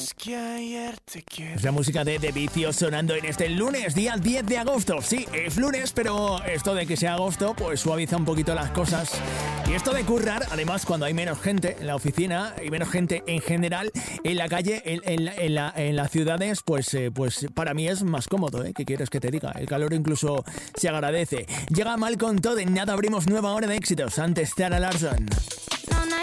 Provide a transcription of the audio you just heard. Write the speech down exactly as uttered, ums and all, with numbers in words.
que ayer te quiero. Es la música de The Vicio sonando en este lunes, día diez de agosto. Sí, es lunes, pero esto de que sea agosto, pues suaviza un poquito las cosas. Y esto de currar, además, cuando hay menos gente en la oficina y menos gente en general en la calle, en, en, en, la, en las ciudades, pues, eh, pues para mí es más cómodo, ¿eh? ¿Qué quieres que te diga? El calor incluso se agradece. Llega Malcolm Todd, en nada abrimos nueva hora de éxitos. Antes Tara Larson.